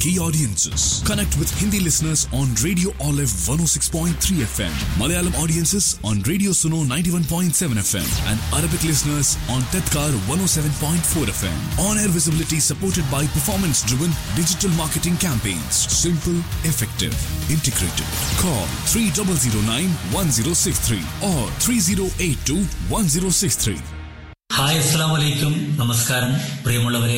key audiences. Connect with Hindi listeners on Radio Olive 106.3 FM, Malayalam audiences on Radio Suno 91.7 FM, and Arabic listeners on Tedkar 107.4 FM. On-air visibility supported by performance-driven digital marketing campaigns. Simple, effective, integrated. Call 3009-1063 or 3082-1063. Hi, അസ്സലാമു അലൈക്കും, നമസ്കാരം പ്രിയമുള്ളവരെ.